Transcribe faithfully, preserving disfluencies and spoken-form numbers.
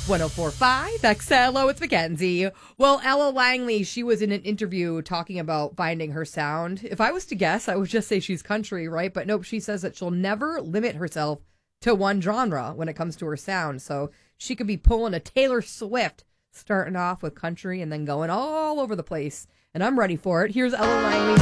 one oh four point five X L O, it's Mackenzie. Well, Ella Langley, she was in an interview talking about finding her sound. If I was to guess, I would just say she's country, right? But nope, she says that she'll never limit herself to one genre when it comes to her sound. So she could be pulling a Taylor Swift, starting off with country and then going all over the place. And I'm ready for it. Here's Ella Langley.